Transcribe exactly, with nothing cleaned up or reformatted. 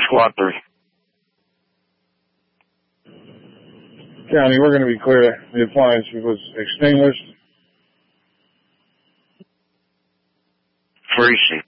Squad three. County, we're going to be clear. The appliance was extinguished. Free seat.